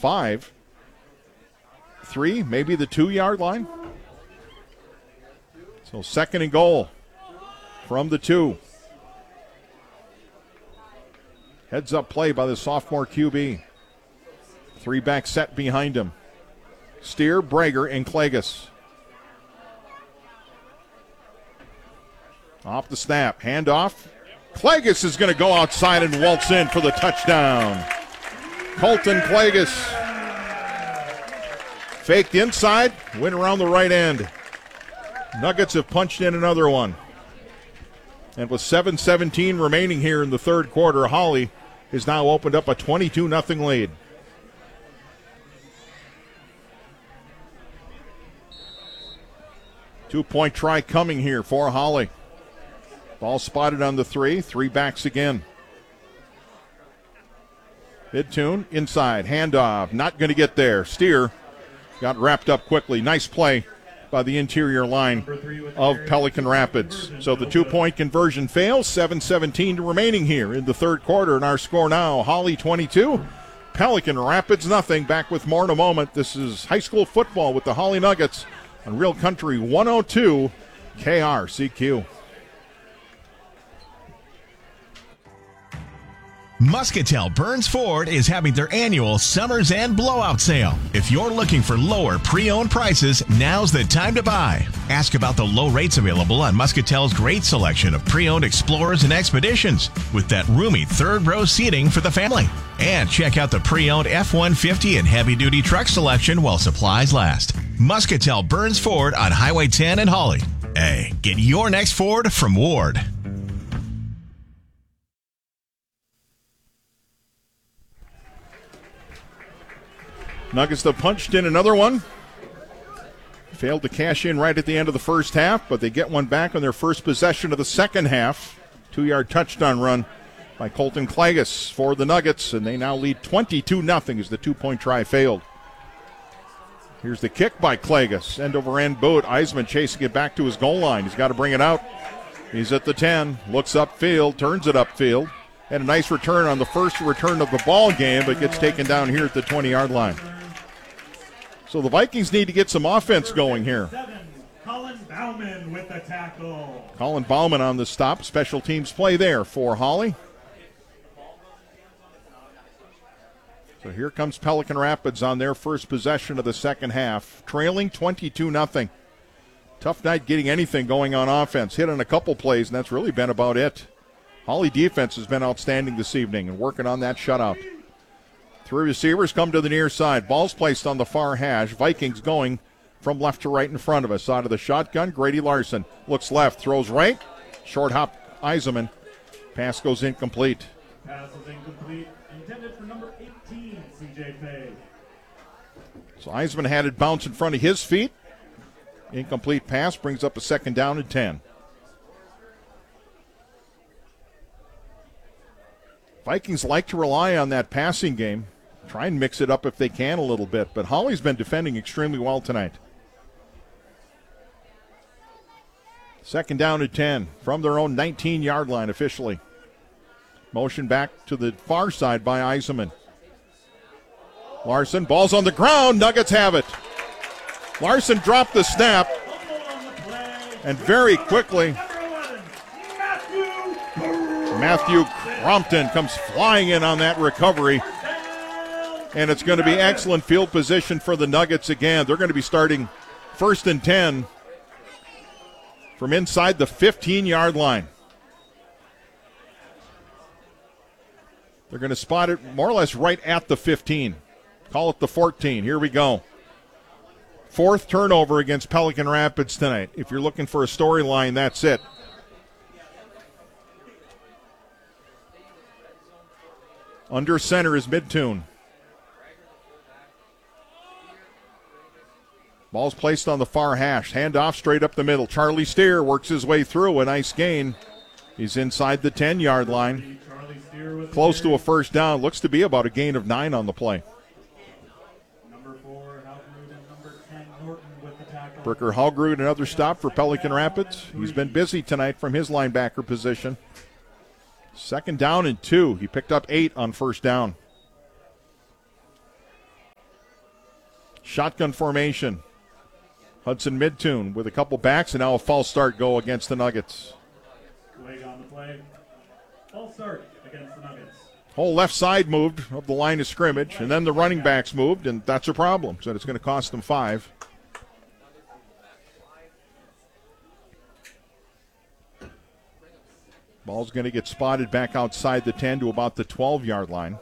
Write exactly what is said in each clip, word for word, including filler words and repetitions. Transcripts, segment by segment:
five. Three, maybe the two-yard line. So second and goal from the two. Heads-up play by the sophomore Q B. Three-back set behind him. Steer, Brager, and Klages. Off the snap, handoff. Klages is going to go outside and waltz in for the touchdown. Colton Klages. Faked inside, went around the right end. Nuggets have punched in another one. And with seven seventeen remaining here in the third quarter, Holly has now opened up a twenty-two nothing lead. Two-point try coming here for Holly. Ball spotted on the three. Three backs again. Mid-tune, inside, handoff. Not going to get there. Steer got wrapped up quickly. Nice play by the interior line of Pelican Rapids. So the two-point conversion fails. seven seventeen remaining here in the third quarter. And our score now, Holly twenty-two, Pelican Rapids nothing. Back with more in a moment. This is high school football with the Holly Nuggets on Real Country one oh two K R C Q. Muscatel Burns Ford is having their annual Summers End Blowout Sale. If you're looking for lower pre-owned prices, now's the time to buy. Ask about the low rates available on Muscatel's great selection of pre-owned Explorers and Expeditions with that roomy third row seating for the family. And check out the pre-owned F one fifty and heavy-duty truck selection while supplies last. Muscatel Burns Ford on Highway ten in Holly. Hey, get your next Ford from Ward. Nuggets have punched in another one. Failed to cash in right at the end of the first half, but they get one back on their first possession of the second half. Two-yard touchdown run by Colton Klages for the Nuggets, and they now lead twenty-two nothing as the two-point try failed. Here's the kick by Klages. End-over-end boot. Eisman chasing it back to his goal line. He's got to bring it out. He's at the ten. Looks upfield, turns it upfield. Had a nice return on the first return of the ball game, but gets taken down here at the twenty-yard line. So the Vikings need to get some offense going here. Colin Bauman with the tackle. Colin Bauman on the stop. Special teams play there for Holly. So here comes Pelican Rapids on their first possession of the second half, trailing twenty-two nothing. Tough night getting anything going on offense. Hit on a couple plays, and that's really been about it. Holly defense has been outstanding this evening and working on that shutout. Three receivers come to the near side. Ball's placed on the far hash. Vikings going from left to right in front of us. Out of the shotgun, Grady Larson looks left, throws right. Short hop, Eisenman. Pass goes incomplete. Pass is incomplete. Intended for number eighteen, C J Fay. So Eisenman had it bounce in front of his feet. Incomplete pass brings up a second down and ten. Vikings like to rely on that passing game. Try and mix it up if they can a little bit. But Holly's been defending extremely well tonight. Second down and ten from their own nineteen-yard line officially. Motion back to the far side by Eisenman. Larson, ball's on the ground. Nuggets have it. Larson dropped the snap. And very quickly, Matthew Crompton comes flying in on that recovery. And it's going to be excellent field position for the Nuggets again. They're going to be starting first and ten from inside the fifteen-yard line. They're going to spot it more or less right at the fifteen. Call it the fourteen. Here we go. Fourth turnover against Pelican Rapids tonight. If you're looking for a storyline, that's it. Under center is Mid-Tune. Ball's placed on the far hash. Handoff straight up the middle. Charlie Steer works his way through. A nice gain. He's inside the ten-yard line. Close to a first down. Looks to be about a gain of nine on the play. Number four, Halgrud, and number ten, Norton with the tackle. Bricker Halgrud, another stop for Pelican Rapids. He's been busy tonight from his linebacker position. Second down and two. He picked up eight on first down. Shotgun formation. Hudson Midtoon with a couple backs and now a false start go against the Nuggets. Leg on the play. False start against the Nuggets. Whole left side moved of the line of scrimmage, and then the running backs moved, and that's a problem. So it's going to cost them five. Ball's going to get spotted back outside the ten to about the twelve-yard line.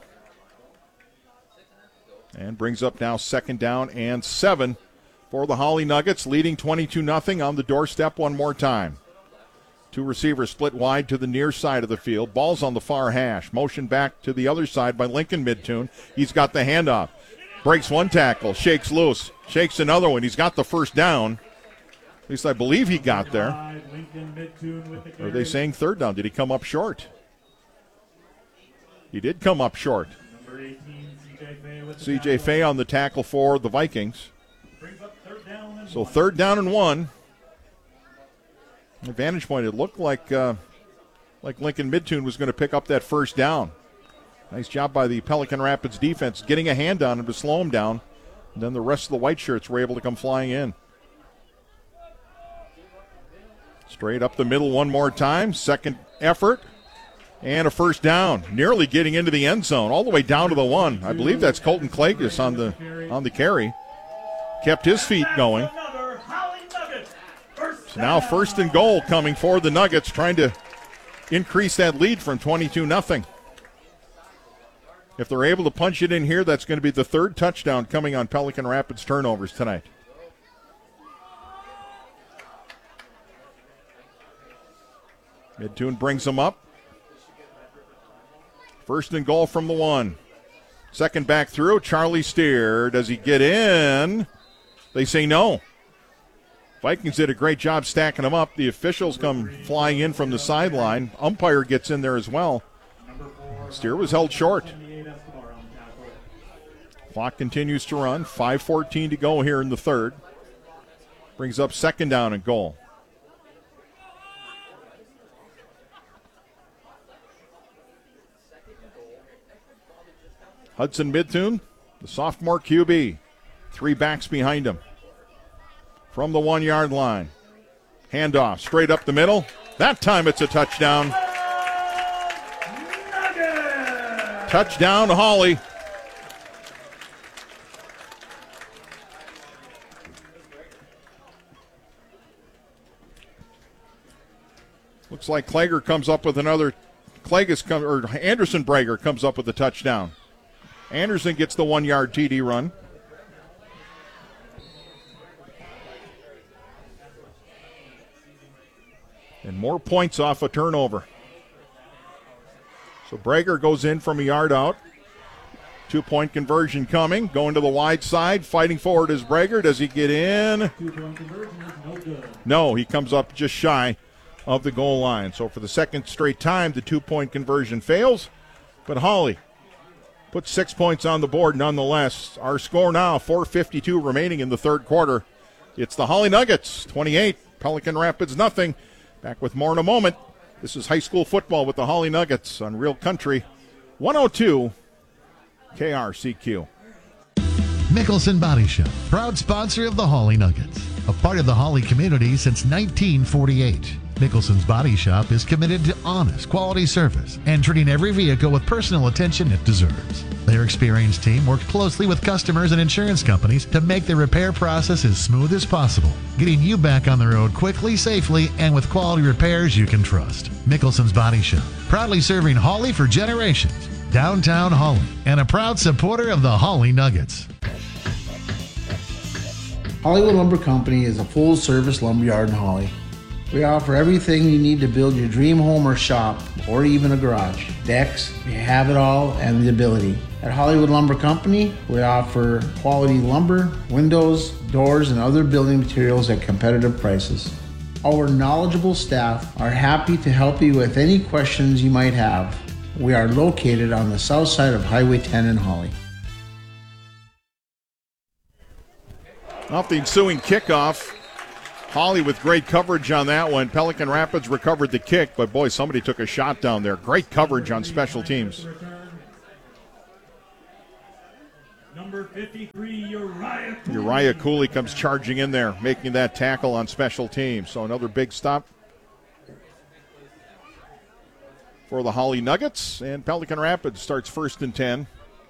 And brings up now second down and seven for the Holly Nuggets, leading twenty-two nothing on the doorstep one more time. Two receivers split wide to the near side of the field. Ball's on the far hash. Motion back to the other side by Lincoln Midtoon. He's got the handoff. Breaks one tackle, shakes loose, shakes another one. He's got the first down. At least I believe he got there. Or are they saying third down? Did he come up short? He did come up short. C J Fay on the tackle for the Vikings. So third down and one. From vantage point, it looked like uh, like Lincoln Midtoon was going to pick up that first down. Nice job by the Pelican Rapids defense getting a hand on him to slow him down. And then the rest of the white shirts were able to come flying in. Straight up the middle one more time. Second effort. And a first down. Nearly getting into the end zone. All the way down to the one. I believe that's Colton Klages on the on the carry. Kept his feet going. So now first and goal coming for the Nuggets, trying to increase that lead from twenty-two nothing. If they're able to punch it in here, that's going to be the third touchdown coming on Pelican Rapids turnovers tonight. Midtoon brings them up. First and goal from the one. Second back through, Charlie Steer. Does he get in? They say no. Vikings did a great job stacking them up. The officials come flying in from the sideline. Umpire gets in there as well. Steer was held short. Clock continues to run. five fourteen to go here in the third. Brings up second down and goal. Hudson Midtoon, the sophomore Q B. Three backs behind him. From the one-yard line. Handoff straight up the middle. That time it's a touchdown. Touchdown to Holly. Looks like Klager comes up with another. Klages come, or Anderson Brager comes up with a touchdown. Anderson gets the one-yard T D run. And more points off a turnover. So Brager goes in from a yard out. Two-point conversion coming. Going to the wide side. Fighting forward is Brager. Does he get in? Two-point conversion is no good. No, he comes up just shy of the goal line. So for the second straight time, the two-point conversion fails. But Holly puts six points on the board nonetheless. Our score now, four fifty-two remaining in the third quarter. It's the Holly Nuggets, twenty-eight. Pelican Rapids, nothing. Back with more in a moment. This is high school football with the Holly Nuggets on Real Country one oh two K R C Q. Mickelson Body Shop, proud sponsor of the Holly Nuggets, a part of the Holly community since nineteen forty-eight. Mickelson's Body Shop is committed to honest, quality service and treating every vehicle with personal attention it deserves. Their experienced team works closely with customers and insurance companies to make the repair process as smooth as possible, getting you back on the road quickly, safely, and with quality repairs you can trust. Mickelson's Body Shop, proudly serving Holly for generations. Downtown Holly, and a proud supporter of the Holly Nuggets. Hollywood Lumber Company is a full-service lumberyard in Holly. We offer everything you need to build your dream home or shop, or even a garage. Decks, we have it all and the ability. At Hollywood Lumber Company, we offer quality lumber, windows, doors, and other building materials at competitive prices. Our knowledgeable staff are happy to help you with any questions you might have. We are located on the south side of Highway ten in Holly. Off the ensuing kickoff, Holly with great coverage on that one. Pelican Rapids recovered the kick, but boy, somebody took a shot down there. Great coverage on special teams. Number fifty-three. Uriah Cooley. Uriah Cooley comes charging in there, making that tackle on special teams. So another big stop for the Holly Nuggets. And Pelican Rapids starts first and ten.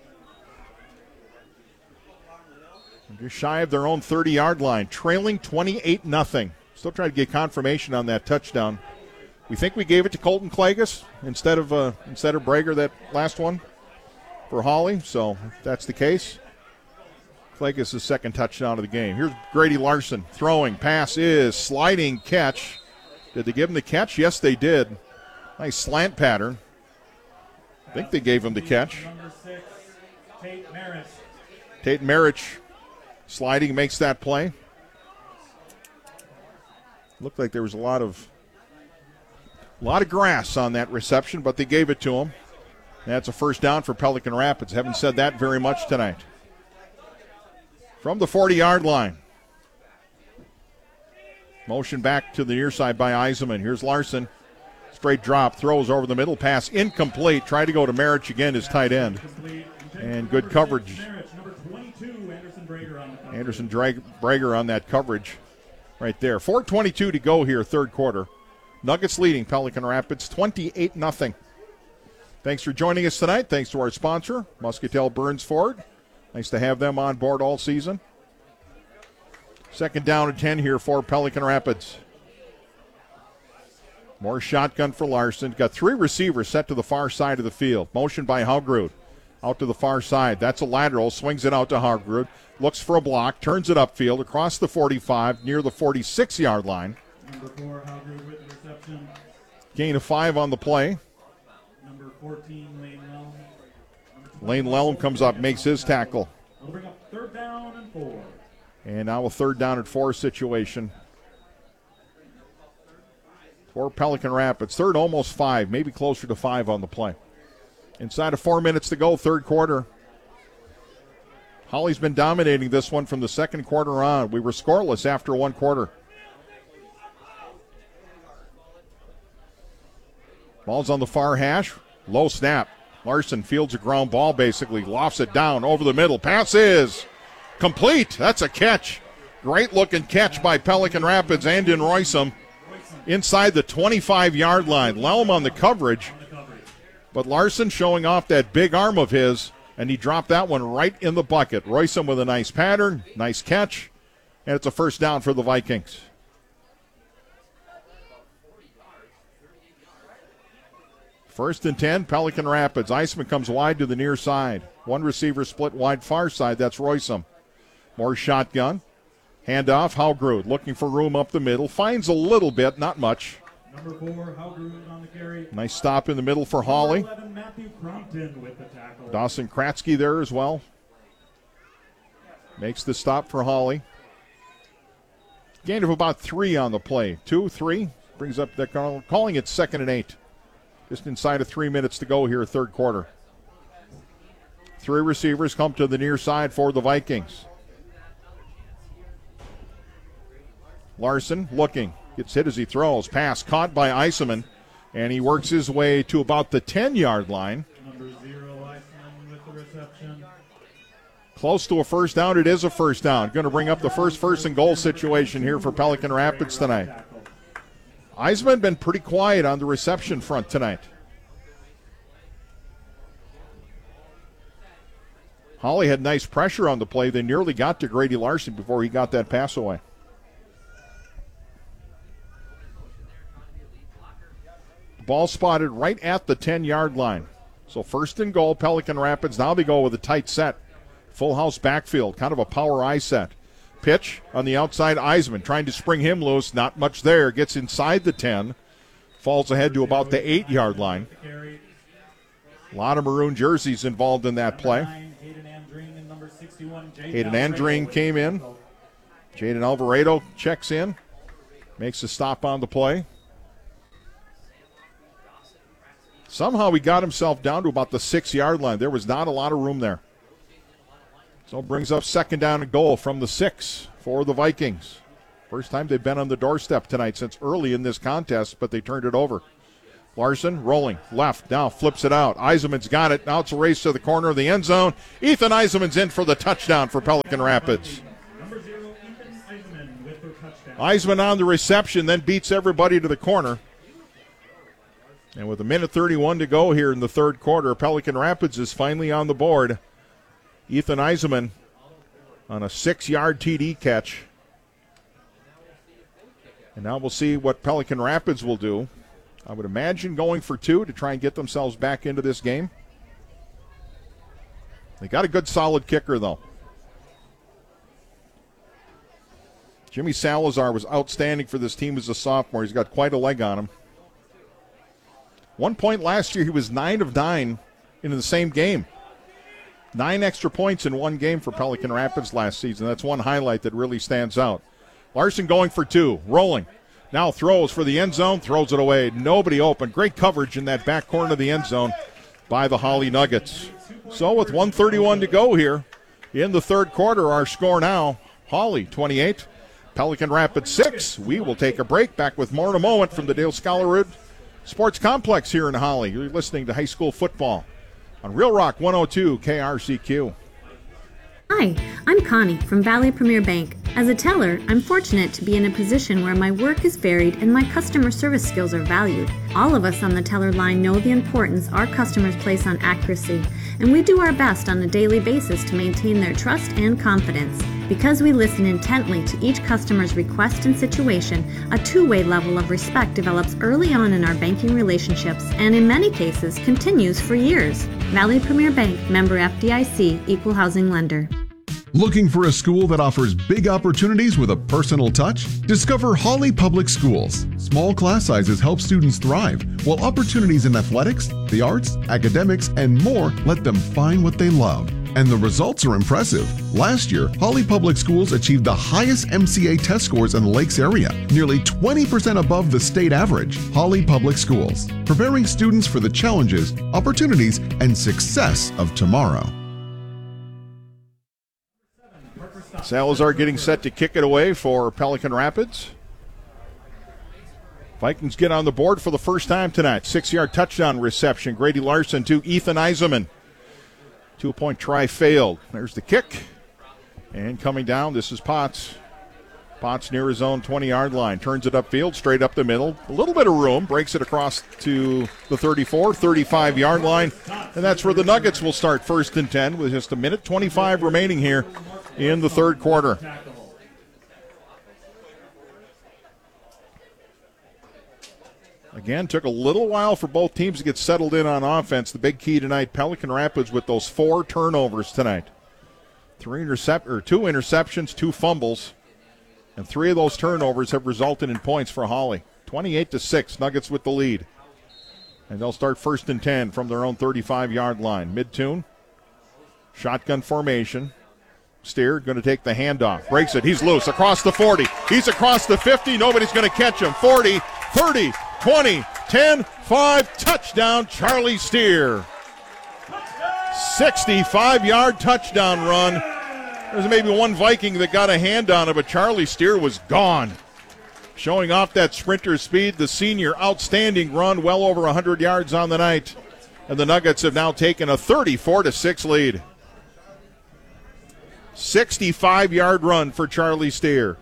Just shy of their own thirty-yard line, trailing twenty-eight nothing. Still trying to get confirmation on that touchdown. We think we gave it to Colton Klages instead of uh, instead of Brager, that last one for Holly. So if that's the case, Klages' second touchdown of the game. Here's Grady Larson throwing. Pass is sliding catch. Did they give him the catch? Yes, they did. Nice slant pattern. I think they gave him the catch. Number six, Tate Marich. Tate Marich sliding makes that play. Looked like there was a lot of a lot of grass on that reception, but they gave it to him. That's a first down for Pelican Rapids. Haven't said that very much tonight. From the forty-yard line. Motion back to the near side by Eisenman. Here's Larson. Straight drop, throws over the middle, pass incomplete. Tried to go to Marich again, his tight end. And good coverage. Anderson Brager on that coverage right there. four twenty-two to go here, third quarter. Nuggets leading Pelican Rapids twenty-eight nothing. Thanks for joining us tonight. Thanks to our sponsor, Muscatel Burns Ford. Nice to have them on board all season. Second down and ten here for Pelican Rapids. More shotgun for Larson. Got three receivers set to the far side of the field. Motion by Haugrud. Out to the far side. That's a lateral. Swings it out to Haugrud. Looks for a block. Turns it upfield across the forty-five near the forty-six-yard line. Number four, Haugrud with the reception. Gain of five on the play. Number fourteen, Lane Lelm. Lane Lelm comes up, makes his tackle. We'll bring up third down and four. And now a third down and four situation for Pelican Rapids. Third, almost five, maybe closer to five on the play. Inside of four minutes to go, third quarter. Holly's been dominating this one from the second quarter on. We were scoreless after one quarter. Ball's on the far hash. Low snap. Larson fields a ground ball, basically. Lofts it down over the middle. Pass is complete. That's a catch. Great looking catch by Pelican Rapids. Andon Roysum inside the twenty-five-yard line. Lelm on the coverage. But Larson showing off that big arm of his, and he dropped that one right in the bucket. Roysum with a nice pattern, nice catch, and it's a first down for the Vikings. First and ten, Pelican Rapids. Eisman comes wide to the near side. One receiver split wide far side. That's Roysum. More shotgun. Handoff, Haugrud looking for room up the middle. Finds a little bit, not much. Number four, Haugrud on the carry. Nice stop in the middle for Holly. eleven, Matthew Crompton with the tackle. Dawson Kratzky there as well. Makes the stop for Holly. Gain of about three on the play. Two, three. Brings up, they're calling it second and eight. Just inside of three minutes to go here, third quarter. Three receivers come to the near side for the Vikings. Larson looking. Gets hit as he throws. Pass caught by Eisenman. And he works his way to about the ten-yard line. Number zero, Eisenman with the reception. Close to a first down. It is a first down. Going to bring up the first first and goal situation here for Pelican Rapids tonight. Eisman been pretty quiet on the reception front tonight. Holly had nice pressure on the play. They nearly got to Grady Larson before he got that pass away. Ball spotted right at the ten-yard line. So first and goal, Pelican Rapids. Now they go with a tight set. Full house backfield, kind of a power I set. Pitch on the outside, Eisman trying to spring him loose. Not much there. Gets inside the ten. Falls ahead to about the eight-yard line. A lot of maroon jerseys involved in that play. Hayden Andring came in. Jaden Alvarado checks in. Makes a stop on the play. Somehow he got himself down to about the six-yard line. There was not a lot of room there. So brings up second down and goal from the six for the Vikings. First time they've been on the doorstep tonight since early in this contest, but they turned it over. Larson rolling left, now flips it out. Eisenman's got it. Now it's a race to the corner of the end zone. Ethan Eisenman's in for the touchdown for Pelican Rapids. Number zero, Ethan Eisenman with the touchdown. Eisman on the reception, then beats everybody to the corner. And with a minute thirty-one to go here in the third quarter, Pelican Rapids is finally on the board. Ethan Eisenman on a six-yard T D catch. And now we'll see what Pelican Rapids will do. I would imagine going for two to try and get themselves back into this game. They got a good solid kicker, though. Jimmy Salazar was outstanding for this team as a sophomore. He's got quite a leg on him. One point last year, he was nine of nine in the same game. Nine extra points in one game for Pelican Rapids last season. That's one highlight that really stands out. Larson going for two, rolling. Now throws for the end zone, throws it away. Nobody open. Great coverage in that back corner of the end zone by the Holly Nuggets. So with one thirty-one to go here in the third quarter, our score now, Holly twenty-eight, Pelican Rapids six. We will take a break. Back with more in a moment from the Dale Scholarwood Sports Complex here in Holly. You're listening to high school football on Real Rock one oh two K R C Q. Hi, I'm Connie from Valley Premier Bank. As a teller, I'm fortunate to be in a position where my work is varied and my customer service skills are valued. All of us on the teller line know the importance our customers place on accuracy, and we do our best on a daily basis to maintain their trust and confidence. Because we listen intently to each customer's request and situation, a two-way level of respect develops early on in our banking relationships and in many cases continues for years. Valley Premier Bank, member F D I C, equal housing lender. Looking for a school that offers big opportunities with a personal touch? Discover Holly Public Schools. Small class sizes help students thrive, while opportunities in athletics, the arts, academics, and more let them find what they love. And the results are impressive. Last year, Holly Public Schools achieved the highest M C A test scores in the Lakes area, nearly twenty percent above the state average. Holly Public Schools, preparing students for the challenges, opportunities, and success of tomorrow. Salazar getting set to kick it away for Pelican Rapids. Vikings get on the board for the first time tonight. Six-yard touchdown reception. Grady Larson to Ethan Eisenman. Two-point try failed. There's the kick. And coming down, this is Potts. Potts near his own twenty-yard line. Turns it upfield, straight up the middle. A little bit of room. Breaks it across to the thirty-four, thirty-five-yard line. And that's where the Nuggets will start first and ten with just a minute twenty-five remaining here in the third quarter. Again, took a little while for both teams to get settled in on offense. The big key tonight, Pelican Rapids with those four turnovers tonight. Three intercept or two interceptions, two fumbles, and three of those turnovers have resulted in points for Holly. twenty-eight to six, Nuggets with the lead. And they'll start first and ten from their own thirty-five-yard line. Mid-tune, shotgun formation. Steer going to take the handoff. Breaks it. He's loose across the forty. He's across the fifty. Nobody's going to catch him. forty, thirty, twenty, ten, five. Touchdown, Charlie Steer. sixty-five-yard touchdown run. There's maybe one Viking that got a hand on it, but Charlie Steer was gone. Showing off that sprinter speed, the senior outstanding run, well over one hundred yards on the night. And the Nuggets have now taken a thirty-four to six lead. sixty-five-yard run for Charlie Steer.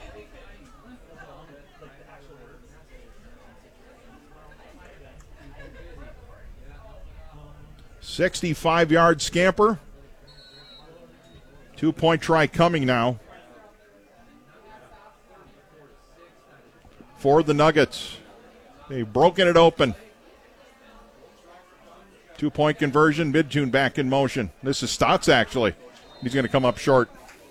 sixty-five-yard scamper. Two-point try coming now for the Nuggets. They've broken it open. Two-point conversion, mid-tune back in motion. This is Stotts, actually. He's going to come up short.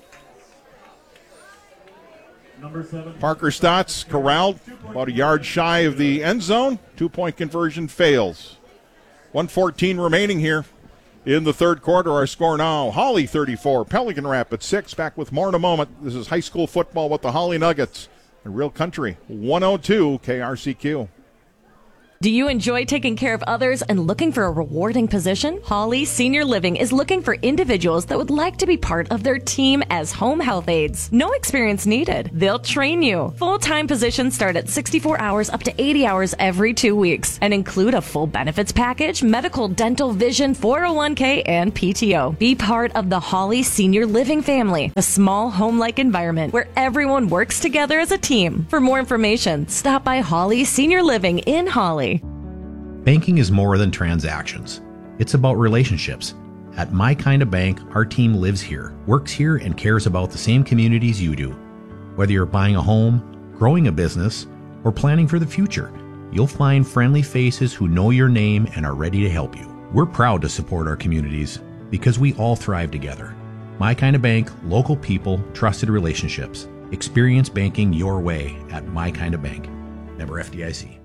Number seven. Parker Stotts corralled about a yard shy of the end zone. Two-point conversion fails. one fourteen remaining here in the third quarter. Our score now, Holly thirty-four, Pelican Rapids six. Back with more in a moment. This is high school football with the Holly Nuggets. In Real Country, one oh two K R C Q. Do you enjoy taking care of others and looking for a rewarding position? Holly Senior Living is looking for individuals that would like to be part of their team as home health aides. No experience needed. They'll train you. Full-time positions start at sixty-four hours up to eighty hours every two weeks and include a full benefits package, medical, dental, vision, four oh one k, and P T O. Be part of the Holly Senior Living family, a small home-like environment where everyone works together as a team. For more information, stop by Holly Senior Living in Holly. Banking is more than transactions. It's about relationships. At My Kind of Bank, our team lives here, works here, and cares about the same communities you do. Whether you're buying a home, growing a business, or planning for the future, you'll find friendly faces who know your name and are ready to help you. We're proud to support our communities because we all thrive together. My Kind of Bank, local people, trusted relationships. Experience banking your way at My Kind of Bank. Member F D I C.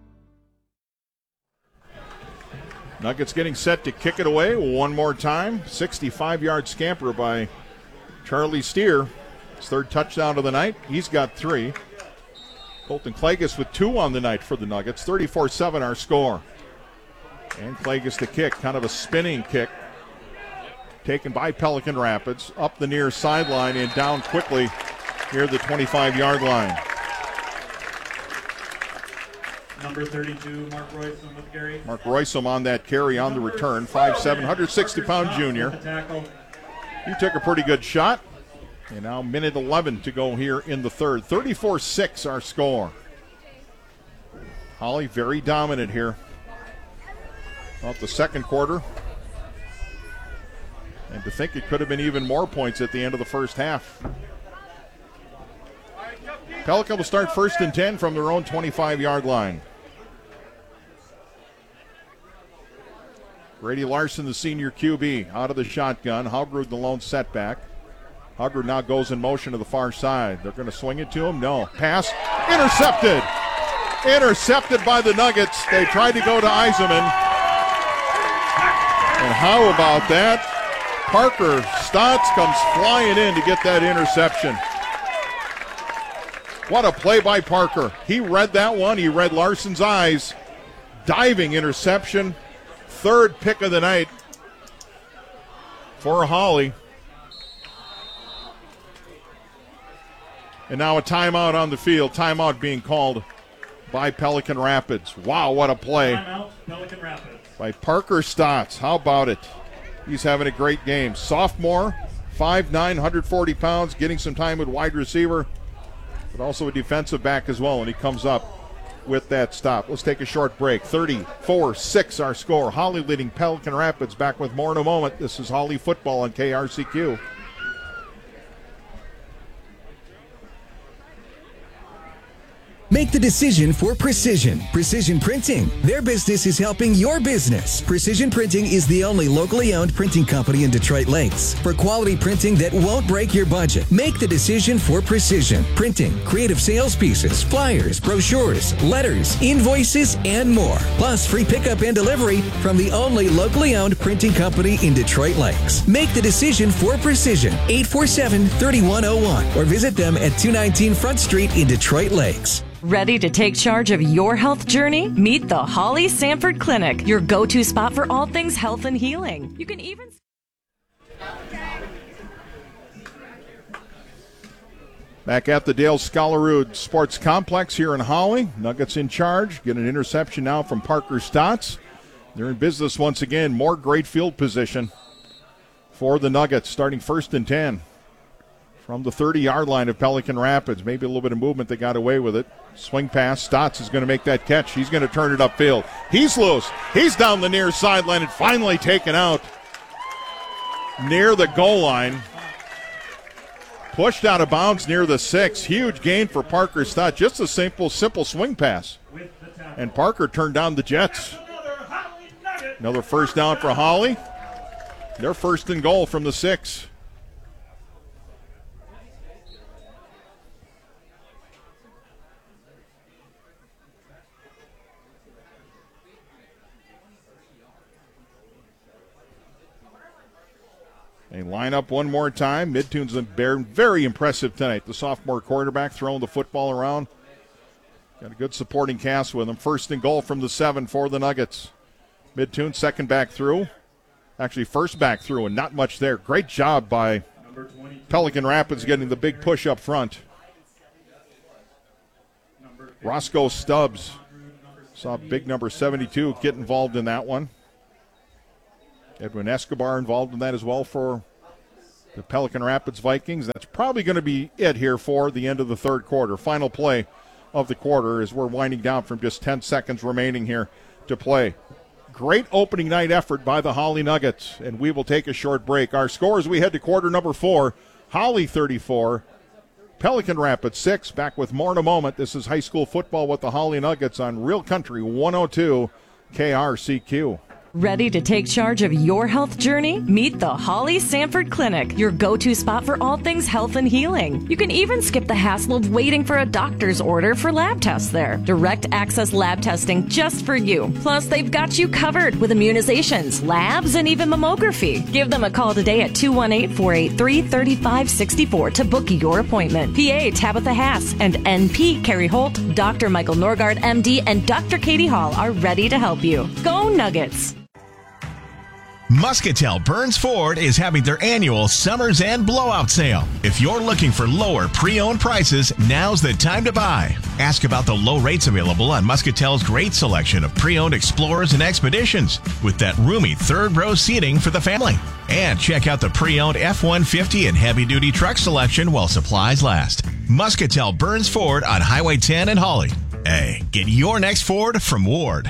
Nuggets getting set to kick it away one more time. sixty-five-yard scamper by Charlie Steer. His third touchdown of the night. He's got three. Colton Klages with two on the night for the Nuggets. thirty-four seven our score. And Klages to kick, kind of a spinning kick. Taken by Pelican Rapids. Up the near sideline and down quickly near the twenty-five-yard line. Number thirty-two, Mark Roysum with Gary. Mark Roysum on that carry on the return. five seven, one sixty pound junior. He took a pretty good shot. And now minute eleven to go here in the third. thirty-four six our score. Holly very dominant here. Off the second quarter. And to think it could have been even more points at the end of the first half. Pelican will start first and ten from their own twenty-five-yard line. Grady Larson, the senior Q B, out of the shotgun. Haugrud, the lone setback. Haugrud now goes in motion to the far side. They're going to swing it to him. No. Pass. Intercepted. Intercepted by the Nuggets. They tried to go to Eisenman. And how about that? Parker Stotts comes flying in to get that interception. What a play by Parker. He read that one. He read Larson's eyes. Diving interception. Third pick of the night for Holly. And now a timeout on the field. Timeout being called by Pelican Rapids. Wow, what a play. Timeout, Pelican Rapids. By Parker Stotts. How about it? He's having a great game. Sophomore, five nine, one forty pounds, getting some time with wide receiver, but also a defensive back as well, and he comes up with that stop. Let's take a short break. thirty-four six our score. Holly leading Pelican Rapids. Back with more in a moment. This is Holly football on K R C Q. Make the decision for Precision. Precision Printing. Their business is helping your business. Precision Printing is the only locally owned printing company in Detroit Lakes. For quality printing that won't break your budget, make the decision for Precision Printing. Creative sales pieces, flyers, brochures, letters, invoices, and more. Plus free pickup and delivery from the only locally owned printing company in Detroit Lakes. Make the decision for Precision. eight four seven, three one zero one or visit them at two nineteen Front Street in Detroit Lakes. Ready to take charge of your health journey? Meet the Holly Sanford Clinic, your go-to spot for all things health and healing. You can even... Back at the Dale Scholarud Sports Complex here in Holly. Nuggets in charge. Get an interception now from Parker Stotts. They're in business once again. More great field position for the Nuggets, starting first and ten. From the thirty-yard line of Pelican Rapids. Maybe a little bit of movement. They got away with it. Swing pass. Stotts is going to make that catch. He's going to turn it upfield. He's loose. He's down the near sideline and finally taken out near the goal line. Pushed out of bounds near the six. Huge gain for Parker Stotts. Just a simple, simple swing pass. And Parker turned down the Jets. Another first down for Holly. They're first and goal from the six. They line up one more time. Midtoon's been very impressive tonight. The sophomore quarterback throwing the football around. Got a good supporting cast with them. First and goal from the seven for the Nuggets. Midtune, second back through. Actually, first back through, and not much there. Great job by Pelican Rapids getting the big push up front. Roscoe Stubbs saw big number seventy-two get involved in that one. Edwin Escobar involved in that as well for the Pelican Rapids Vikings. That's probably going to be it here for the end of the third quarter. Final play of the quarter as we're winding down from just ten seconds remaining here to play. Great opening night effort by the Holly Nuggets, and we will take a short break. Our scores, we head to quarter number four. Holly thirty-four, Pelican Rapids six. Back with more in a moment. This is high school football with the Holly Nuggets on Real Country one oh two K R C Q. Ready to take charge of your health journey? Meet the Holly Sanford Clinic, your go-to spot for all things health and healing. You can even skip the hassle of waiting for a doctor's order for lab tests there. Direct access lab testing just for you. Plus, they've got you covered with immunizations, labs, and even mammography. Give them a call today at two one eight, four eight three, three five six four to book your appointment. P A Tabitha Haas and N P Carrie Holt, Doctor Michael Norgard, M D, and Doctor Katie Hall are ready to help you. Go Nuggets! Muscatel Burns Ford is having their annual Summers and Blowout Sale. If you're looking for lower pre-owned prices, now's the time to buy. Ask about the low rates available on Muscatel's great selection of pre-owned Explorers and Expeditions with that roomy third row seating for the family. And check out the pre-owned F one fifty and heavy-duty truck selection while supplies last. Muscatel Burns Ford on Highway ten in Holly. Hey, get your next Ford from Ward.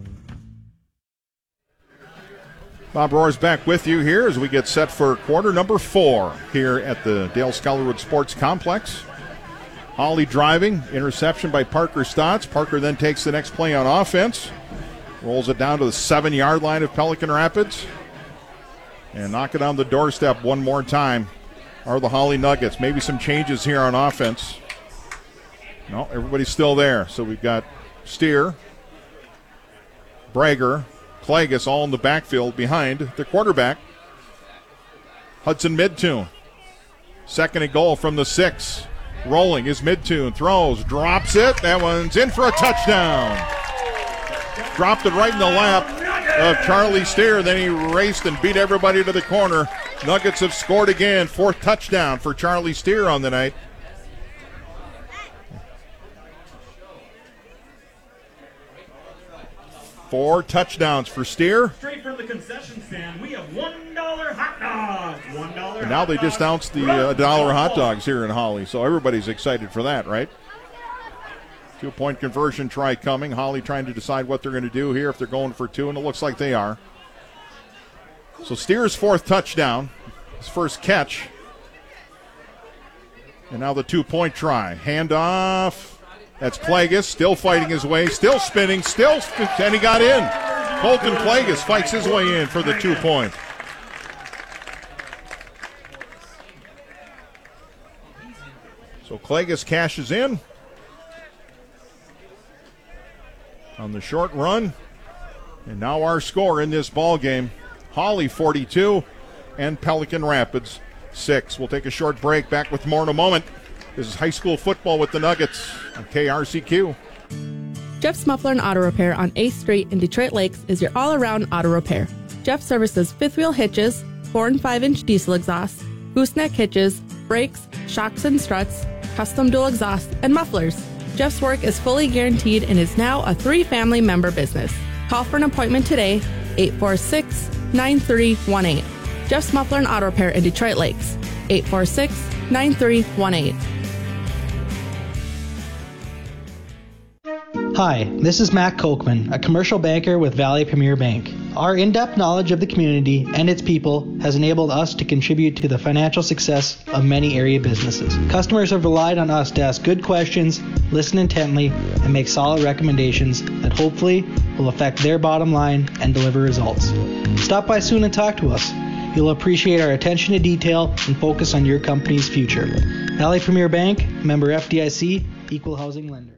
Bob Rohr's back with you here as we get set for quarter number four here at the Dale Scholarwood Sports Complex. Holly driving, interception by Parker Stotts. Parker then takes the next play on offense, rolls it down to the seven-yard line of Pelican Rapids, and knock it on the doorstep one more time are the Holly Nuggets. Maybe some changes here on offense. No, everybody's still there. So we've got Steer, Brager, Klages all in the backfield behind the quarterback, Hudson Midtune. Second and goal from the six. Rolling is Midtune. Throws, drops it. That one's in for a touchdown. Dropped it right in the lap of Charlie Steer. Then he raced and beat everybody to the corner. Nuggets have scored again. Fourth touchdown for Charlie Steer on the night. Four touchdowns for Steer. Straight from the concession stand, we have one dollar hot dogs. one dollar And now they just announced the uh, dollar hot dogs here in Holly, so everybody's excited for that, right? Two-point conversion try coming. Holly trying to decide what they're going to do here, if they're going for two, and it looks like they are. So Steer's fourth touchdown, his first catch. And now the two-point try. Handoff. That's Klages, still fighting his way, still spinning, still, and he got in. Colton Klages fights his way in for the two-point. So Klages cashes in on the short run. And now our score in this ball game, Holly forty-two and Pelican Rapids six. We'll take a short break, back with more in a moment. This is high school football with the Nuggets on K R C Q. Jeff's Muffler and Auto Repair on eighth Street in Detroit Lakes is your all-around auto repair. Jeff services fifth-wheel hitches, four and five-inch diesel exhausts, gooseneck hitches, brakes, shocks and struts, custom dual exhaust, and mufflers. Jeff's work is fully guaranteed and is now a three-family member business. Call for an appointment today, eight four six, nine three one eight. Jeff's Muffler and Auto Repair in Detroit Lakes, eight four six, nine three one eight. Hi, this is Matt Kochman, a commercial banker with Valley Premier Bank. Our in-depth knowledge of the community and its people has enabled us to contribute to the financial success of many area businesses. Customers have relied on us to ask good questions, listen intently, and make solid recommendations that hopefully will affect their bottom line and deliver results. Stop by soon and talk to us. You'll appreciate our attention to detail and focus on your company's future. Valley Premier Bank, member F D I C, equal housing lender.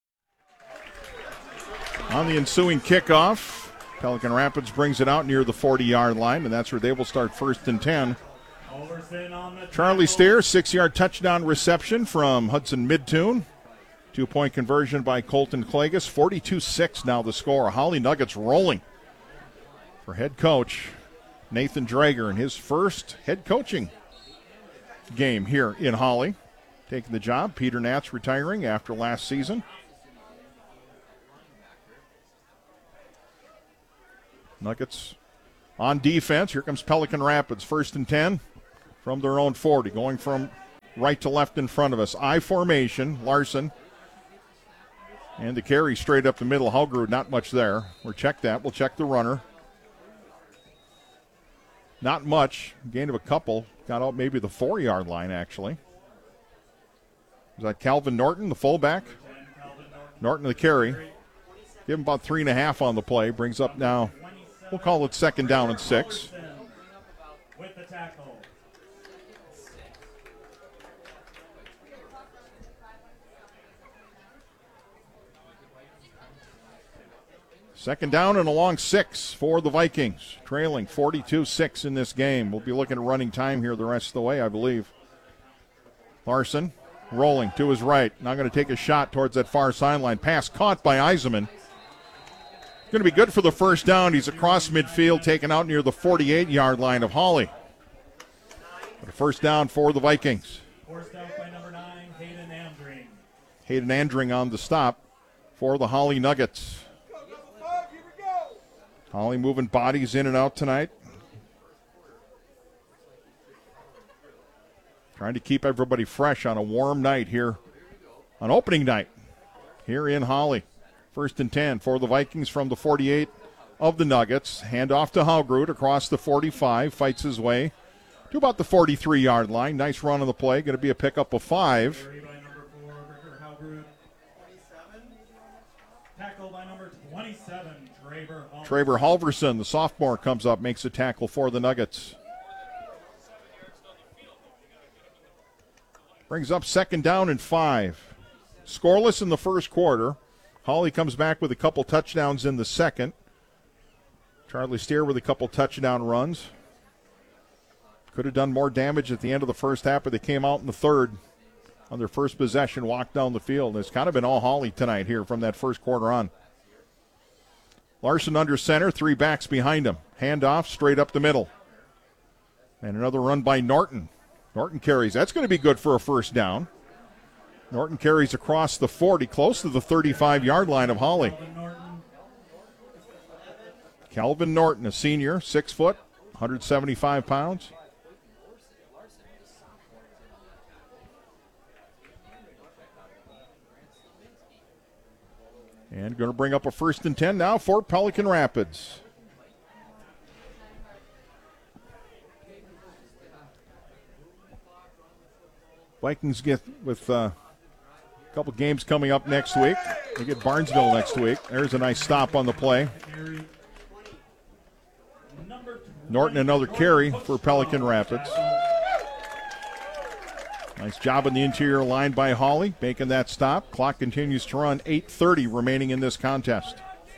On the ensuing kickoff, Pelican Rapids brings it out near the forty-yard line, and that's where they will start first and ten. Charlie Steer, six-yard touchdown reception from Hudson Midtune. Two-point conversion by Colton Klages. forty-two six now the score. Holly Nuggets rolling for head coach Nathan Drager in his first head coaching game here in Holly. Taking the job. Peter Nats retiring after last season. Nuggets on defense. Here comes Pelican Rapids. First and ten from their own forty. Going from right to left in front of us. I formation. Larson. And the carry straight up the middle. Hallgrud, not much there. We'll check that. We'll check the runner. Not much. Gain of a couple. Got out maybe the four-yard line, actually. Is that Calvin Norton, the fullback? Norton, the carry. Give him about three and a half on the play. Brings up now, we'll call it second down and six. With the tackle. Second down and a long six for the Vikings. Trailing forty-two six in this game. We'll be looking at running time here the rest of the way, I believe. Larson rolling to his right. Now going to take a shot towards that far sideline. Pass caught by Eisenman. Going to be good for the first down. He's across midfield, taken out near the forty-eight-yard line of Holly. But a first down for the Vikings. Forced out by number nine, Hayden Andring. Hayden Andring on the stop for the Holly Nuggets. Holly moving bodies in and out tonight. Trying to keep everybody fresh on a warm night here on opening night here in Holly. First and ten for the Vikings from the forty-eight of the Nuggets. Hand off to Hallgrud across the forty-five. Fights his way to about the forty-three-yard line. Nice run on the play. Going to be a pickup of five. Tackle by number twenty-seven, Traver Halverson. Traver Halverson, the sophomore, comes up, makes a tackle for the Nuggets. Brings up second down and five. Scoreless in the first quarter. Holly comes back with a couple touchdowns in the second. Charlie Steer with a couple touchdown runs. Could have done more damage at the end of the first half, but they came out in the third on their first possession, walked down the field. It's kind of been all Holly tonight here from that first quarter on. Larson under center, three backs behind him. Handoff straight up the middle. And another run by Norton. Norton carries. That's going to be good for a first down. Norton carries across the forty, close to the thirty-five-yard line of Holly. Calvin Norton, a senior, six foot, one hundred seventy-five pounds. And going to bring up a first and ten now for Pelican Rapids. Vikings get with uh, a couple games coming up next week. They get Barnesville next week. There's a nice stop on the play. Norton another carry for Pelican Rapids. Nice job on the interior line by Holly, making that stop. Clock continues to run, eight thirty remaining in this contest.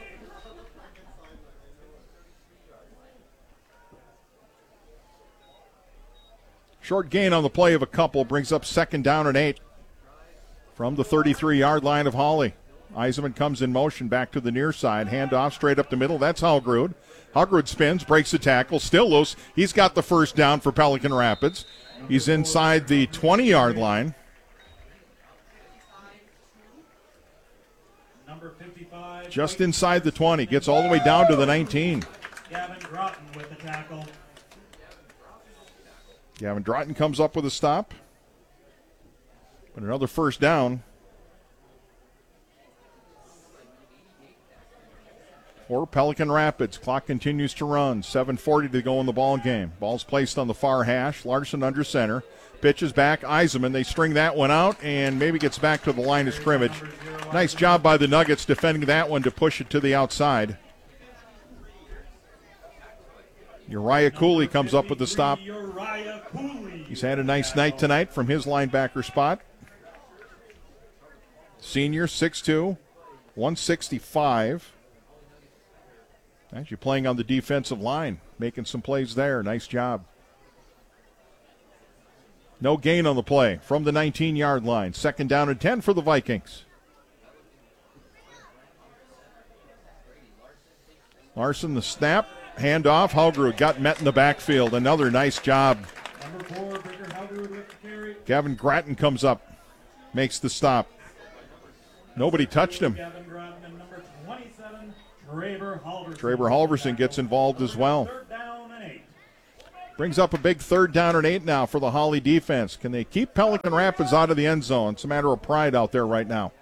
Short gain on the play of a couple brings up second down and eight from the thirty-three-yard line of Holly. Eisenman comes in motion back to the near side. Handoff straight up the middle. That's Hallgrud. Hallgrud spins, breaks the tackle, still loose. He's got the first down for Pelican Rapids. He's inside the twenty-yard line. Number fifty-five. Just inside the twenty. Gets all the way down to the nineteen. Gavin Groton with the tackle. Gavin Drotton comes up with a stop. But another first down for Pelican Rapids. Clock continues to run. seven forty to go in the ball game. Ball's placed on the far hash. Larson under center. Pitches back. Eisenman. They string that one out and maybe gets back to the line of scrimmage. Nice job by the Nuggets defending that one to push it to the outside. Uriah Cooley comes up with the stop. He's had a nice night tonight from his linebacker spot. Senior, six two, one sixty-five. Actually playing on the defensive line, making some plays there. Nice job. No gain on the play from the nineteen-yard line. Second down and ten for the Vikings. Larson, the snap, handoff. Hallgrud got met in the backfield. Another nice job. Number four, Baker Hallgrud with the carry. Gavin Grattan comes up, makes the stop. Nobody touched him. Gavin Grattan and number twenty-seven, Traver Halverson. Traver Halverson gets involved as well. Third down and eight. Brings up a big third down and eight now for the Holly defense. Can they keep Pelican Rapids out of the end zone? It's a matter of pride out there right now.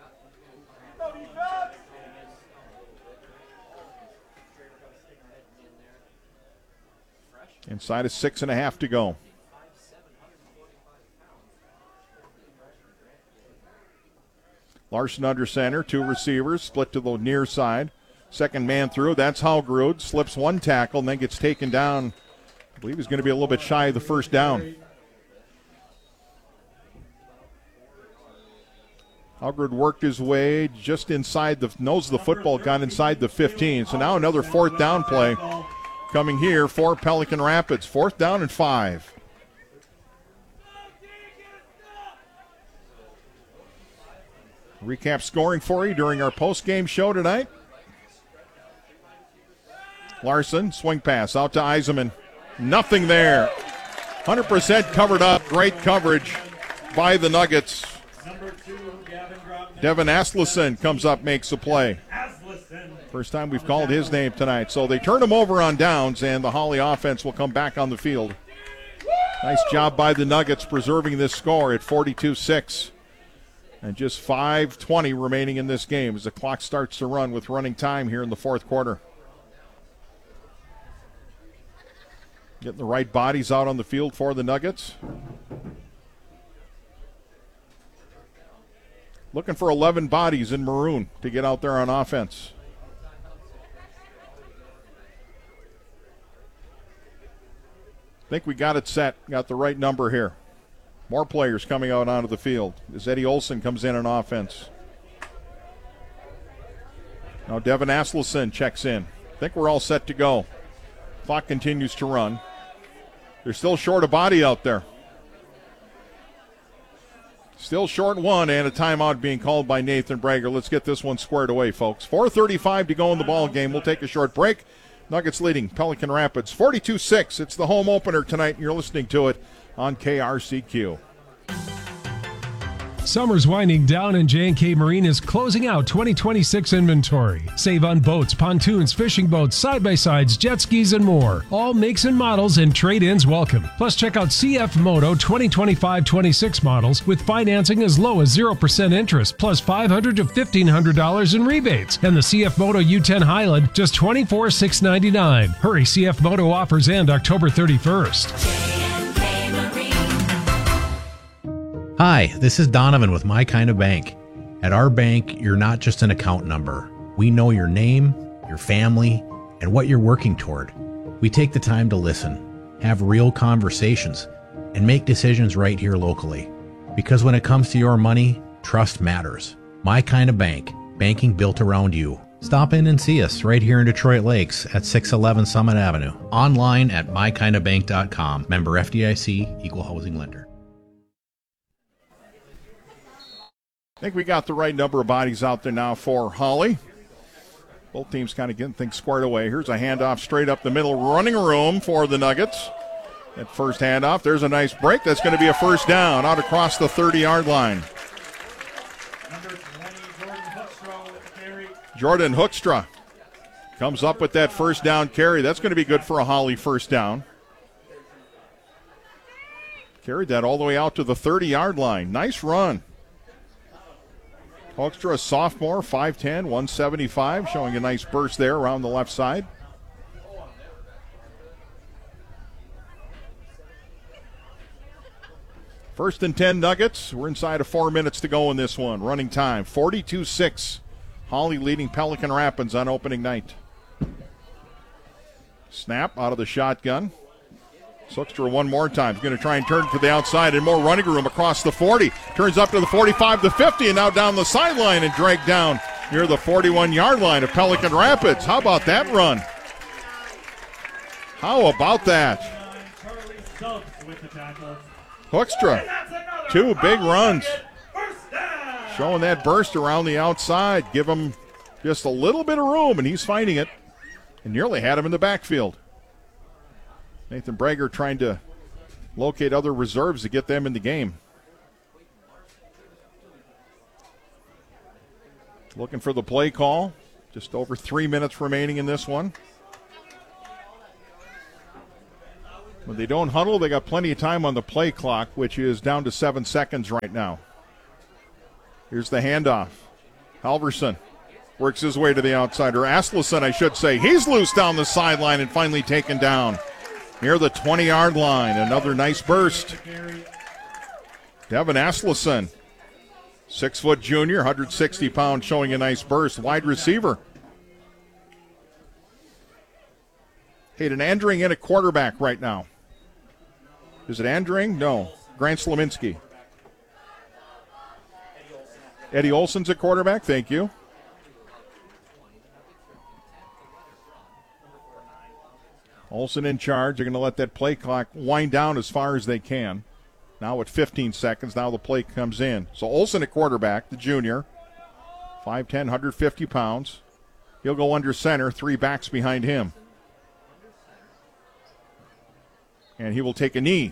Inside of six and a half to go. Larson under center, two receivers, split to the near side. Second man through, that's Hallgrud. Slips one tackle and then gets taken down. I believe he's going to be a little bit shy of the first down. Hallgrud worked his way just inside the nose of the football, got inside the fifteen. So now another fourth down play coming here for Pelican Rapids. Fourth down and five. Recap scoring for you during our post-game show tonight. Larson, swing pass out to Eisenman. Nothing there. one hundred percent covered up. Great coverage by the Nuggets. Number two, Gavin Grattan. Devin Asleson comes up, makes a play. First time we've called his name tonight. So they turn him over on downs, and the Holly offense will come back on the field. Nice job by the Nuggets preserving this score at forty-two six. And just five twenty remaining in this game as the clock starts to run with running time here in the fourth quarter. Getting the right bodies out on the field for the Nuggets. Looking for eleven bodies in maroon to get out there on offense. I think we got it set, got the right number here. More players coming out onto the field as Eddie Olson comes in on offense. Now Devin Asleson checks in. I think we're all set to go. Clock continues to run. They're still short a body out there. Still short one, and a timeout being called by Nathan Brager. Let's get this one squared away, folks. four thirty-five to go in the ball game. We'll take a short break. Nuggets leading Pelican Rapids forty-two six. It's the home opener tonight, and you're listening to it on K R C Q. Summer's winding down and J and K Marine is closing out twenty twenty-six inventory. Save on boats, pontoons, fishing boats, side-by-sides, jet skis, and more. All makes and models and trade-ins welcome. Plus, check out C F Moto twenty twenty-five twenty-six models with financing as low as zero percent interest, plus five hundred dollars to fifteen hundred dollars in rebates. And the C F Moto U ten Highland, just twenty-four thousand six hundred ninety-nine dollars. Hurry, C F Moto offers end October thirty-first. Hi, this is Donovan with My Kind of Bank. At our bank, you're not just an account number. We know your name, your family, and what you're working toward. We take the time to listen, have real conversations, and make decisions right here locally. Because when it comes to your money, trust matters. My Kind of Bank, banking built around you. Stop in and see us right here in Detroit Lakes at six eleven Summit Avenue. Online at my kind of bank dot com. Member F D I C, Equal Housing Lender. I think we got the right number of bodies out there now for Holly. Both teams kind of getting things squared away. Here's a handoff straight up the middle, running room for the Nuggets. That first handoff, there's a nice break. That's going to be a first down out across the thirty-yard line. Number twenty, Jordan Hoekstra with the carry. Jordan Hoekstra comes up with that first down carry. That's going to be good for a Holly first down. Carried that all the way out to the thirty-yard line. Nice run. Hoekstra, a sophomore, five ten, one seventy-five, showing a nice burst there around the left side. First and ten Nuggets. We're inside of four minutes to go in this one. Running time, forty-two six. Holly leading Pelican Rapids on opening night. Snap out of the shotgun. Hoekstra one more time. He's going to try and turn to the outside and more running room across the forty. Turns up to the forty-five, the fifty, and now down the sideline and dragged down near the forty-one-yard line of Pelican Rapids. How about that run? How about that? Hoekstra, two big runs. Showing that burst around the outside. Give him just a little bit of room, and he's finding it. and nearly had him in the backfield. Nathan Brager trying to locate other reserves to get them in the game. Looking for the play call. Just over three minutes remaining in this one. When they don't huddle, they got plenty of time on the play clock, which is down to seven seconds right now. Here's the handoff. Halverson works his way to the outside, or Asleson, I should say. He's loose down the sideline and finally taken down near the twenty-yard line. Another nice burst. Devin Asleson, six-foot junior, one hundred sixty pounds, showing a nice burst. Wide receiver. Hayden Andring in a quarterback right now. Is it Andring? No. Grant Slominski. Eddie Olson's a quarterback. Thank you. Olson in charge. They're going to let that play clock wind down as far as they can. Now at fifteen seconds, now the play comes in. So Olson at quarterback, the junior. five ten, one hundred fifty pounds. He'll go under center, three backs behind him. And he will take a knee.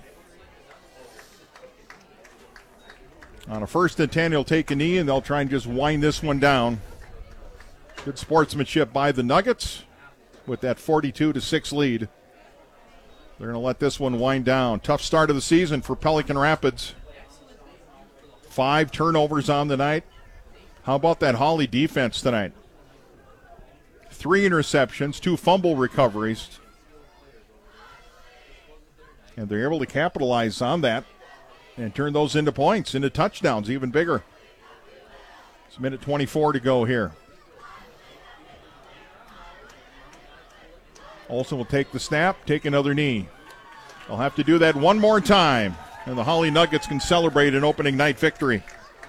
On a first and ten, he'll take a knee, and they'll try and just wind this one down. Good sportsmanship by the Nuggets with that forty-two to six lead. They're going to let this one wind down. Tough start of the season for Pelican Rapids. Five turnovers on the night. How about that Holly defense tonight? Three interceptions, two fumble recoveries. And they're able to capitalize on that and turn those into points, into touchdowns, even bigger. It's a minute twenty-four to go here. Olsen will take the snap, take another knee. They'll have to do that one more time, and the Holly Nuggets can celebrate an opening night victory.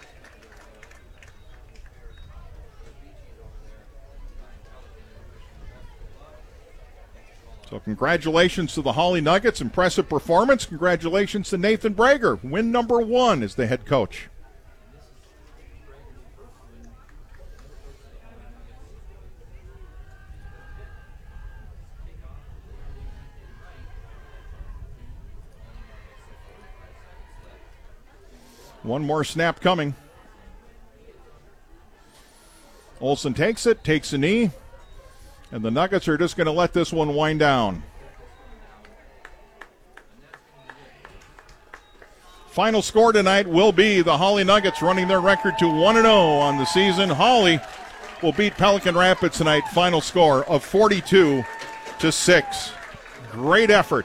So congratulations to the Holly Nuggets. Impressive performance. Congratulations to Nathan Brager. Win number one as the head coach. One more snap coming. Olsen takes it, takes a knee. And the Nuggets are just going to let this one wind down. Final score tonight will be the Holly Nuggets running their record to one and oh on the season. Holly will beat Pelican Rapids tonight. Final score of forty-two to six. Great effort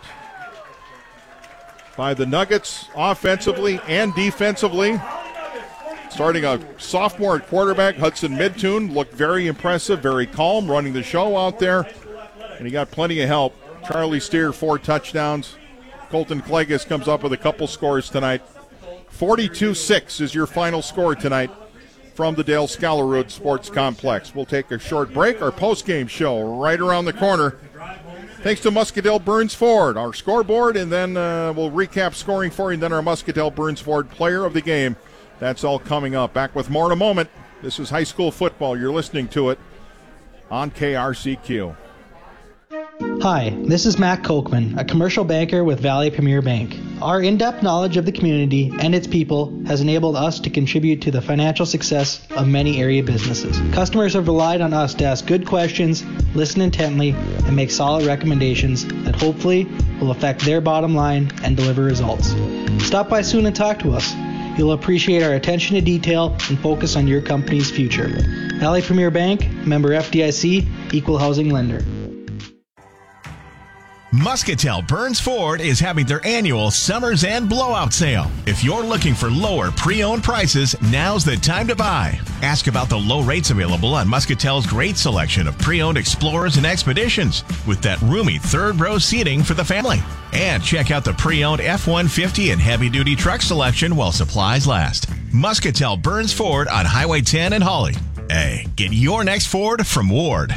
by the Nuggets offensively and defensively. Starting a sophomore at quarterback, Hudson Midtune, looked very impressive, very calm, running the show out there. And he got plenty of help. Charlie Steer, four touchdowns. Colton Klegas comes up with a couple scores tonight. forty-two six is your final score tonight from the Dale Scallerud Sports Complex. We'll take a short break. Our post-game show right around the corner. Thanks to Muscatel Burns Ford, our scoreboard, and then uh, we'll recap scoring for you, and then our Muscatel Burns Ford player of the game. That's all coming up. Back with more in a moment. This is high school football. You're listening to it on K R C Q. Hi, this is Matt Kochman, a commercial banker with Valley Premier Bank. Our in-depth knowledge of the community and its people has enabled us to contribute to the financial success of many area businesses. Customers have relied on us to ask good questions, listen intently, and make solid recommendations that hopefully will affect their bottom line and deliver results. Stop by soon and talk to us. You'll appreciate our attention to detail and focus on your company's future. Valley Premier Bank, member F D I C, equal housing lender. Muscatel Burns Ford is having their annual Summers and Blowout Sale. If you're looking for lower pre-owned prices, now's the time to buy. Ask about the low rates available on Muscatel's great selection of pre-owned Explorers and Expeditions with that roomy third row seating for the family. And check out the pre-owned F one fifty and heavy-duty truck selection while supplies last. Muscatel Burns Ford on Highway ten in Holly. Hey, get your next Ford from Ward.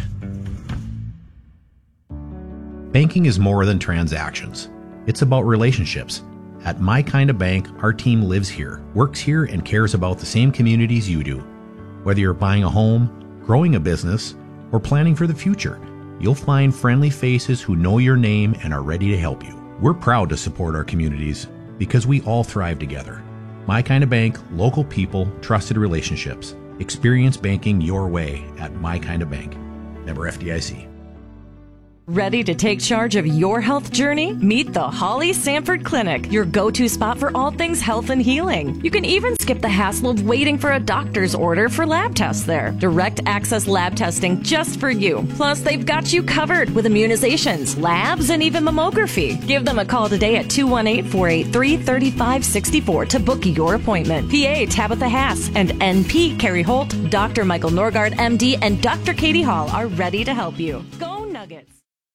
Banking is more than transactions. It's about relationships. At My Kind of Bank, our team lives here, works here, and cares about the same communities you do. Whether you're buying a home, growing a business, or planning for the future, You'll find friendly faces who know your name and are ready to help you. We're proud to support our communities because we all thrive together. My Kind of Bank, local people, trusted relationships. Experience banking your way at My Kind of Bank. Member F D I C. Ready to take charge of your health journey? Meet the Holly Sanford Clinic, your go-to spot for all things health and healing. You can even skip the hassle of waiting for a doctor's order for lab tests there. Direct access lab testing just for you. Plus, they've got you covered with immunizations, labs, and even mammography. Give them a call today at two one eight, four eight three, three five six four to book your appointment. P A Tabitha Haas and N P Carrie Holt, Doctor Michael Norgard, M D, and Doctor Katie Hall are ready to help you. Go Nuggets!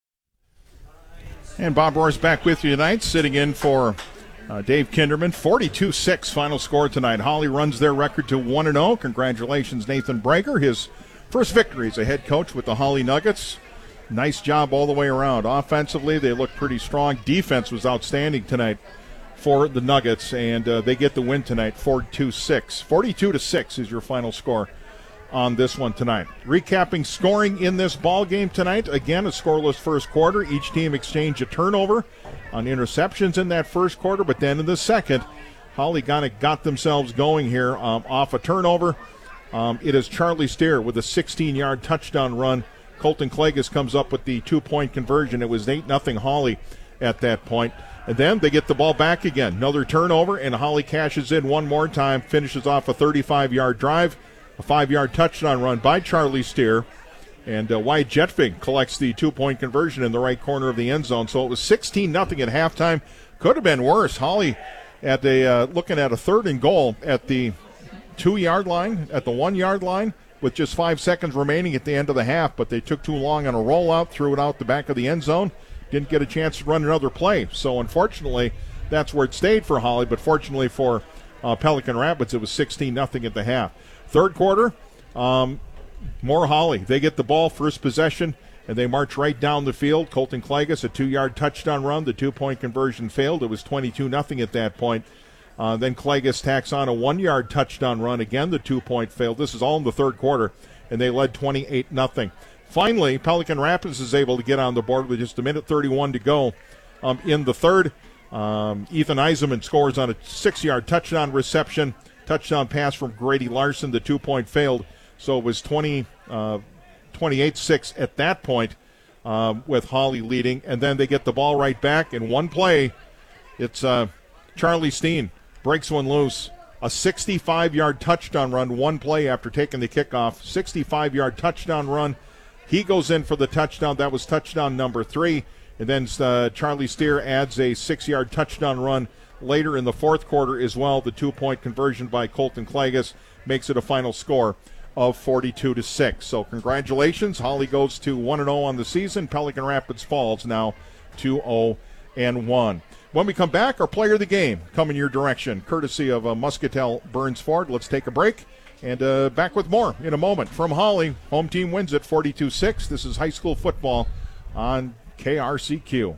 And Bob Rohr's back with you tonight, sitting in for uh, Dave Kinderman. forty-two six final score tonight. Holly runs their record to one and oh. Congratulations, Nathan Breaker. His first victory as a head coach with the Holly Nuggets. Nice job all the way around. Offensively, they look pretty strong. Defense was outstanding tonight for the Nuggets, and uh, they get the win tonight, forty-two six. forty-two to six is your final score on this one tonight. Recapping scoring in this ball game tonight. Again, a scoreless first quarter. Each team exchanged a turnover on interceptions in that first quarter, but then in the second, Holly kind of got themselves going here um, off a turnover. Um, it is Charlie Steer with a sixteen-yard touchdown run. Colton Klages comes up with the two-point conversion. It was eight nothing Holly at that point. And then they get the ball back again. Another turnover, and Holly cashes in one more time, finishes off a thirty-five-yard drive. A five-yard touchdown run by Charlie Steer. And uh, Wyatt Jetvig collects the two-point conversion in the right corner of the end zone. So it was sixteen nothing at halftime. Could have been worse. Holly at a, uh, looking at a third and goal at the two-yard line, at the one-yard line, with just five seconds remaining at the end of the half. But they took too long on a rollout, threw it out the back of the end zone. Didn't get a chance to run another play. So unfortunately, that's where it stayed for Holly. But fortunately for uh, Pelican Rapids, it was sixteen nothing at the half. Third quarter, um, more Holly. They get the ball, first possession, and they march right down the field. Colton Klages, a two-yard touchdown run. The two-point conversion failed. It was twenty-two nothing at that point. Uh, then Klages tacks on a one-yard touchdown run. Again, the two-point failed. This is all in the third quarter, and they led twenty-eight nothing. Finally, Pelican Rapids is able to get on the board with just a minute thirty-one to go um, in the third. Um, Ethan Eisenman scores on a six-yard touchdown reception. Touchdown pass from Grady Larson. The two-point failed, so it was twenty, uh, twenty-eight six at that point um, with Holly leading. And then they get the ball right back in one play. It's uh, Charlie Steen breaks one loose. A sixty-five-yard touchdown run, one play after taking the kickoff. sixty-five-yard touchdown run. He goes in for the touchdown. That was touchdown number three. And then uh, Charlie Steer adds a six-yard touchdown run later in the fourth quarter as well. The two-point conversion by Colton Klages makes it a final score of forty-two to six. So congratulations. Holly goes to one and oh on the season. Pelican Rapids falls now to oh and one. When we come back, our player of the game coming your direction, courtesy of uh, Muscatel Burns Ford. Let's take a break and uh, back with more in a moment from Holly. Home team wins it forty-two six. This is high school football on K R C Q.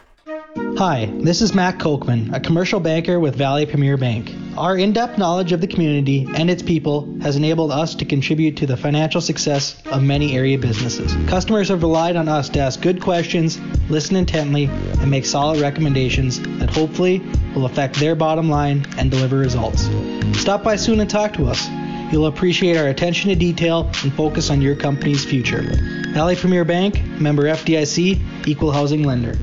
Hi, this is Matt Kochman, a commercial banker with Valley Premier Bank. Our in-depth knowledge of the community and its people has enabled us to contribute to the financial success of many area businesses. Customers have relied on us to ask good questions, listen intently, and make solid recommendations that hopefully will affect their bottom line and deliver results. Stop by soon and talk to us. You'll appreciate our attention to detail and focus on your company's future. Valley Premier Bank, member F D I C, equal housing lender.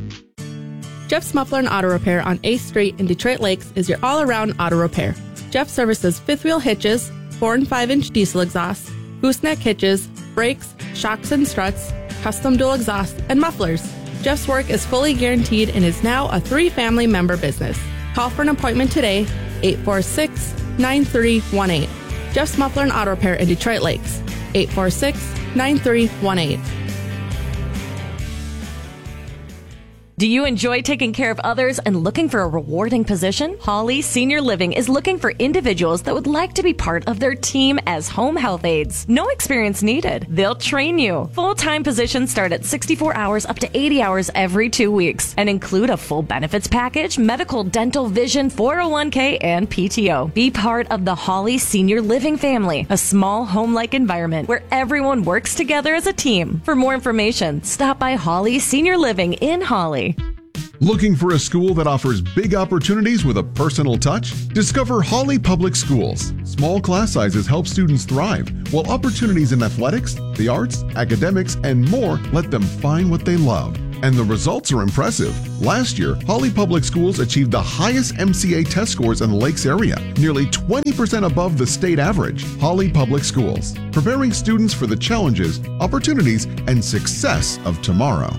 Jeff's Muffler and Auto Repair on eighth Street in Detroit Lakes is your all-around auto repair. Jeff services fifth wheel hitches, four and five inch diesel exhausts, gooseneck hitches, brakes, shocks and struts, custom dual exhausts, and mufflers. Jeff's work is fully guaranteed and is now a three-family member business. Call for an appointment today, eight four six, nine three one eight. Jeff's Muffler and Auto Repair in Detroit Lakes, eight four six, nine three one eight. Do you enjoy taking care of others and looking for a rewarding position? Holly Senior Living is looking for individuals that would like to be part of their team as home health aides. No experience needed. They'll train you. Full-time positions start at sixty-four hours up to eighty hours every two weeks and include a full benefits package, medical, dental, vision, four oh one k, and P T O. Be part of the Holly Senior Living family, a small home-like environment where everyone works together as a team. For more information, stop by Holly Senior Living in Holly. Looking for a school that offers big opportunities with a personal touch? Discover Holly Public Schools. Small class sizes help students thrive, while opportunities in athletics, the arts, academics, and more let them find what they love. And the results are impressive. Last year, Holly Public Schools achieved the highest M C A test scores in the Lakes area, nearly twenty percent above the state average. Holly Public Schools, preparing students for the challenges, opportunities, and success of tomorrow.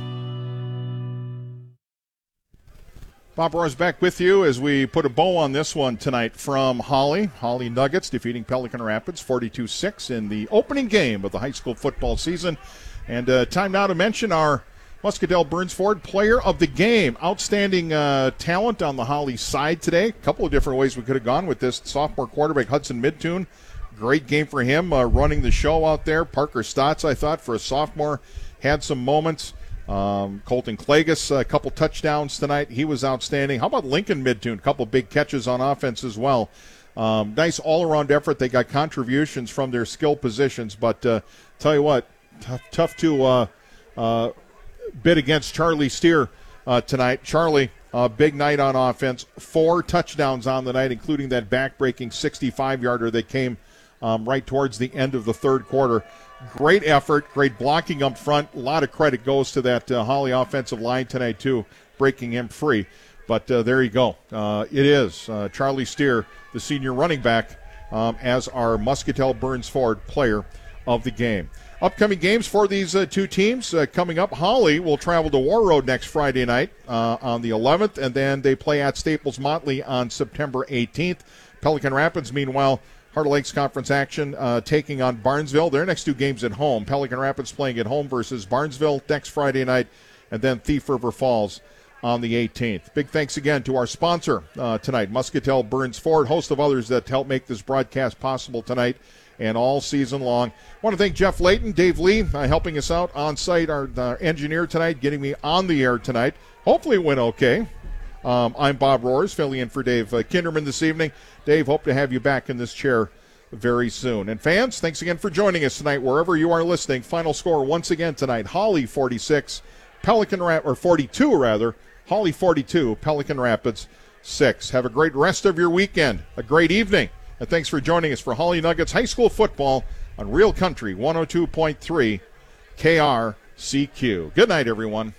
Bob Rohr's back with you as we put a bow on this one tonight from Holly. Holly Nuggets defeating Pelican Rapids forty-two six in the opening game of the high school football season. And uh, time now to mention our Muscatell Burns Ford Player of the Game. Outstanding uh, talent on the Holly side today. A couple of different ways we could have gone with this. Sophomore quarterback Hudson Midtune. Great game for him uh, running the show out there. Parker Stotts, I thought, for a sophomore, had some moments. Um, Colton Klages, a couple touchdowns tonight. He was outstanding. How about Lincoln Midtune? A couple big catches on offense as well. Um, nice all-around effort. They got contributions from their skill positions. But uh, tell you what, tough, tough to uh, uh, bid against Charlie Steer uh, tonight. Charlie, uh, big night on offense. Four touchdowns on the night, including that back-breaking sixty-five-yarder that came um, right towards the end of the third quarter. Great effort, great blocking up front. A lot of credit goes to that uh, Holly offensive line tonight, too, breaking him free. But uh, there you go. Uh, it is uh, Charlie Steer, the senior running back, um, as our Muscatell Burns Ford Player of the Game. Upcoming games for these uh, two teams uh, coming up. Holly will travel to War Road next Friday night uh, on the eleventh, and then they play at Staples Motley on September eighteenth. Pelican Rapids, meanwhile, Heart of Lakes Conference action uh, taking on Barnesville. Their next two games at home. Pelican Rapids playing at home versus Barnesville next Friday night, and then Thief River Falls on the eighteenth. Big thanks again to our sponsor uh, tonight, Muscatell Burns Ford, host of others that help make this broadcast possible tonight and all season long. I want to thank Jeff Layton, Dave Lee, uh, helping us out on site, our, our engineer tonight, getting me on the air tonight. Hopefully it went okay. Um, I'm Bob Rohrs, filling in for Dave uh, Kinderman this evening. Dave, hope to have you back in this chair very soon. And fans, thanks again for joining us tonight, wherever you are listening. Final score once again tonight: Holly forty-six, Pelican Rap or forty-two rather. Holly forty-two, Pelican Rapids six. Have a great rest of your weekend, a great evening, and thanks for joining us for Holly Nuggets High School Football on Real Country one oh two point three K R C Q. Good night, everyone.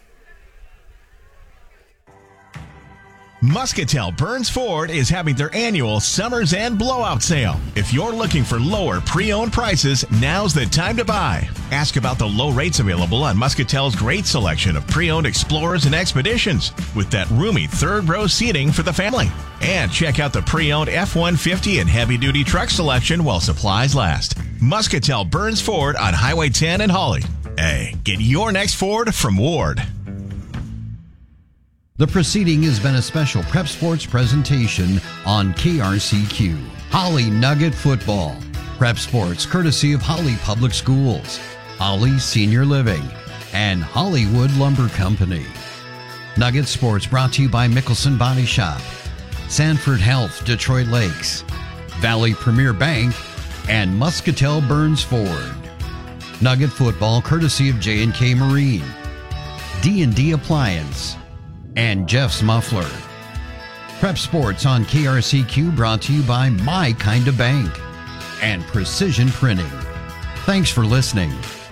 Muscatell Burns Ford is having their annual Summers and Blowout Sale. If you're looking for lower pre-owned prices, now's the time to buy. Ask about the low rates available on Muscatell's great selection of pre-owned Explorers and Expeditions with that roomy third row seating for the family. And check out the pre-owned F one fifty and heavy-duty truck selection while supplies last. Muscatell Burns Ford on Highway ten in Holly. Hey, get your next Ford from Ward. The proceeding has been a special Prep Sports presentation on K R C Q. Holly Nugget Football. Prep Sports courtesy of Holly Public Schools, Holly Senior Living, and Hollywood Lumber Company. Nugget Sports brought to you by Mickelson Body Shop, Sanford Health, Detroit Lakes, Valley Premier Bank, and Muscatell Burns Ford. Nugget Football courtesy of J and K Marine, D and D Appliance, and Jeff's Muffler. Prep Sports on K R C Q brought to you by My Kind of Bank and Precision Printing. Thanks for listening.